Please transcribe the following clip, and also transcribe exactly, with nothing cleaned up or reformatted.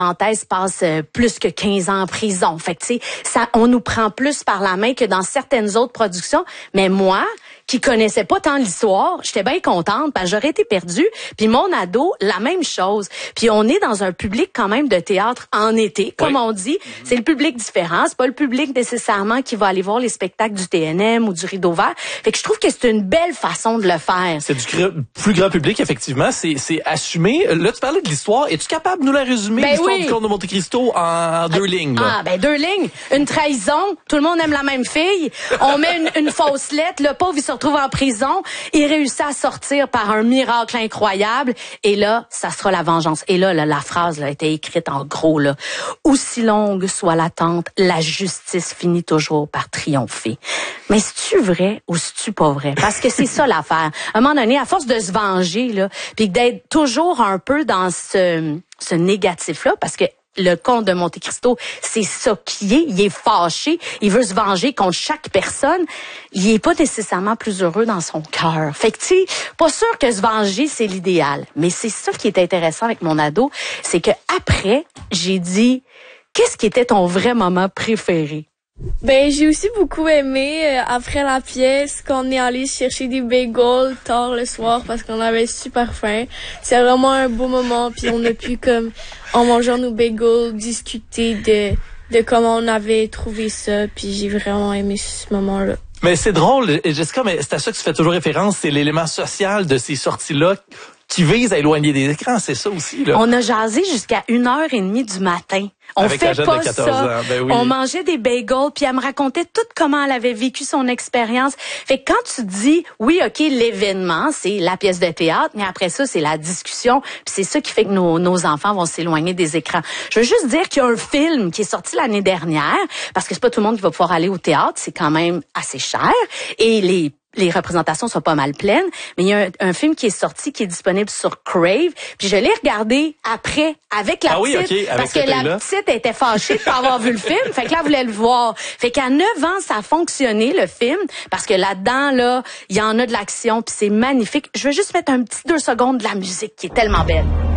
parenthèse, passe euh, plus que quinze ans en prison. Fait que, tu sais, ça, on nous prend plus par la main que dans certaines autres productions. Mais moi, qui connaissais pas tant l'histoire, j'étais bien contente parce que j'aurais été perdue. Puis mon ado, la même chose. Puis on est dans un public quand même de théâtre en été, comme oui. on dit. C'est le public différent. C'est pas le public nécessairement qui va aller voir les spectacles du T N M ou du Rideau Vert. Fait que je trouve que c'est une belle façon de le faire. C'est du plus grand public, effectivement. C'est, c'est assumé. Là, tu parlais de l'histoire. Es-tu capable de nous la résumer, ben l'histoire oui. du Comte de Monte Cristo, en, en deux ah, lignes? Là. Ah, ben deux lignes. Une trahison. Tout le monde aime la même fille. On met une, une fausse lettre. Le pauvre, il se retrouve en prison. Il réussit à sortir par un miracle incroyable. Et là, ça sera la vengeance. Et là, là la phrase là, a été écrite en gros. Là. Aussi longue soit l'attente, la justice finit toujours par triompher. Mais c'est-tu vrai ou c'est-tu pas vrai? Parce que c'est ça l'affaire. À un moment donné, à force de se venger, là, puis d'être toujours un peu dans ce, ce négatif-là, parce que le comte de Monte Cristo, c'est ça qui est. Il est fâché. Il veut se venger contre chaque personne. Il est pas nécessairement plus heureux dans son cœur. Fait que, tu sais, pas sûr que se venger, c'est l'idéal. Mais c'est ça qui est intéressant avec mon ado. C'est que après, j'ai dit, qu'est-ce qui était ton vrai moment préféré? Ben, j'ai aussi beaucoup aimé, euh, après la pièce, qu'on est allé chercher des bagels tard le soir parce qu'on avait super faim. C'est vraiment un beau moment, puis on a pu, comme, en mangeant nos bagels, discuter de, de comment on avait trouvé ça, puis j'ai vraiment aimé ce moment-là. Mais c'est drôle, Jessica, mais c'est à ça que tu fais toujours référence, c'est l'élément social de ces sorties-là qui vise à éloigner des écrans, c'est ça aussi, là. On a jasé jusqu'à une heure et demie du matin. On Avec fait la jeune pas de quatorze ça. ans. Ben oui. On mangeait des bagels, puis elle me racontait tout comment elle avait vécu son expérience. Fait que quand tu dis, oui, OK, l'événement, c'est la pièce de théâtre, mais après ça, c'est la discussion, puis c'est ça qui fait que nos, nos enfants vont s'éloigner des écrans. Je veux juste dire qu'il y a un film qui est sorti l'année dernière, parce que c'est pas tout le monde qui va pouvoir aller au théâtre, c'est quand même assez cher, et les les représentations sont pas mal pleines, mais il y a un, un film qui est sorti, qui est disponible sur Crave, puis je l'ai regardé après, avec la ah petite, oui, okay, avec parce que la petite était fâchée de pas avoir vu le film, fait que là, elle voulait le voir. Fait qu'à neuf ans, ça a fonctionné, le film, parce que là-dedans, là, il y en a de l'action, puis c'est magnifique. Je veux juste mettre un petit deux secondes de la musique qui est tellement belle.